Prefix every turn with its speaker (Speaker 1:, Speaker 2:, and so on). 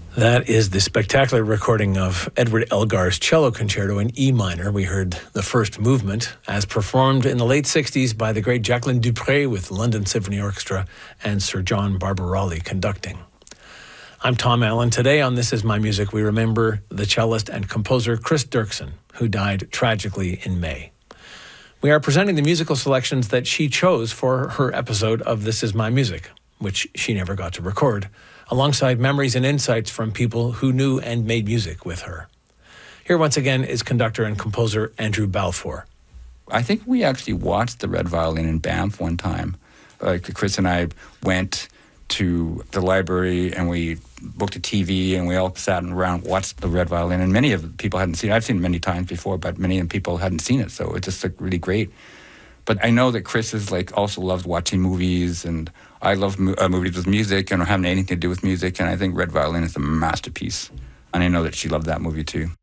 Speaker 1: That is the spectacular recording of Edward Elgar's cello concerto in E minor. We heard the first movement as performed in the late 60s by the great Jacqueline Dupre with London Symphony Orchestra and Sir John Barbarali conducting. I'm Tom Allen. Today on This Is My Music, we remember the cellist and composer Chris Dirksen, who died tragically in May. We are presenting the musical selections that she chose for her episode of This Is My Music, which she never got to record, alongside memories and insights from people who knew and made music with her. Here once again is conductor and composer Andrew Balfour.
Speaker 2: I think we actually watched the Red Violin in Banff one time. Chris and I went to the library and we booked a TV and we all sat around, watched the Red Violin, and many of the people hadn't seen it. I've seen it many times before, but many of the people hadn't seen it, so it just looked really great. But I know that Chris is also loves watching movies, and I love movies with music and having anything to do with music, and I think Red Violin is a masterpiece. And I know that she loved that movie too.